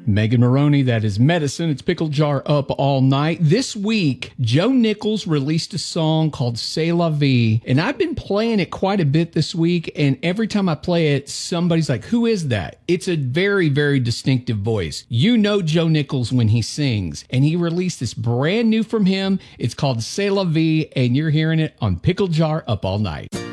Megan Maroney, that is Medicine. It's Pickle Jar Up All Night. This week, Joe Nichols released a song called C'est La Vie, and I've been playing it quite a bit this week, and every time I play it, somebody's like, who is that? It's a very, very distinctive voice. You know Joe Nichols when he sings, and he released this brand new from him. It's called C'est La Vie, and you're hearing it on Pickle Jar Up All Night.